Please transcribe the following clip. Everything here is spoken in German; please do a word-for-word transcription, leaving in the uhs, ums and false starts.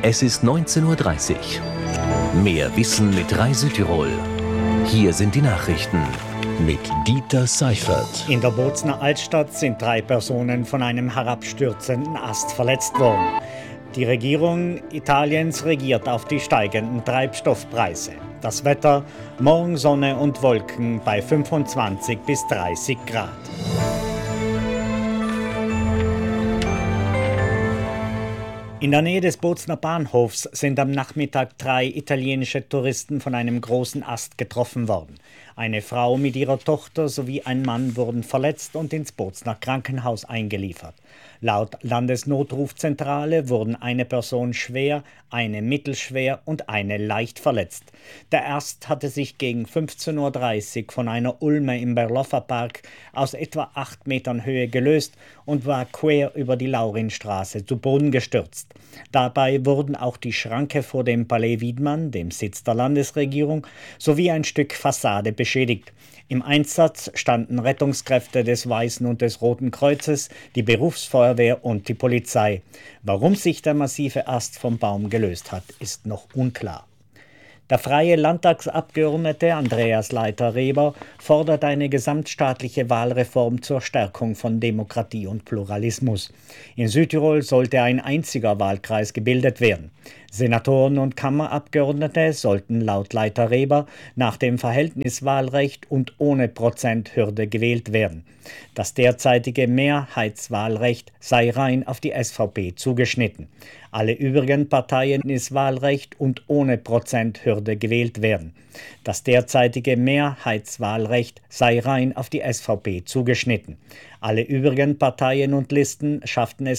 Es ist neunzehn Uhr dreißig. Mehr Wissen mit drei Südtirol. Hier sind die Nachrichten mit Dieter Seifert. In der Bozner Altstadt sind drei Personen von einem herabstürzenden Ast verletzt worden. Die Regierung Italiens reagiert auf die steigenden Treibstoffpreise. Das Wetter: morgen Sonne und Wolken bei fünfundzwanzig bis dreißig Grad. In der Nähe des Bozner Bahnhofs sind am Nachmittag drei italienische Touristen von einem großen Ast getroffen worden. Eine Frau mit ihrer Tochter sowie ein Mann wurden verletzt und ins Bozner Krankenhaus eingeliefert. Laut Landesnotrufzentrale wurden eine Person schwer, eine mittelschwer und eine leicht verletzt. Der Ast hatte sich gegen fünfzehn Uhr dreißig von einer Ulme im Berloffer Park aus etwa acht Metern Höhe gelöst und war quer über die Laurinstraße zu Boden gestürzt. Dabei wurden auch die Schranke vor dem Palais Wiedmann, dem Sitz der Landesregierung, sowie ein Stück Fassade beschädigt. Im Einsatz standen Rettungskräfte des Weißen und des Roten Kreuzes, die Berufsfeuerwehr und die Polizei. Warum sich der massive Ast vom Baum gelöst hat, ist noch unklar. Der freie Landtagsabgeordnete Andreas Leiter-Reber fordert eine gesamtstaatliche Wahlreform zur Stärkung von Demokratie und Pluralismus. In Südtirol sollte ein einziger Wahlkreis gebildet werden. Senatoren und Kammerabgeordnete sollten laut Leiter-Reber nach dem Verhältniswahlrecht und ohne Prozenthürde gewählt werden. Das derzeitige Mehrheitswahlrecht sei rein auf die S V P zugeschnitten. Alle übrigen Parteien ins Wahlrecht und ohne Prozenthürde gewählt werden. Das derzeitige Mehrheitswahlrecht sei rein auf die S V P zugeschnitten. Alle übrigen Parteien und Listen schafften es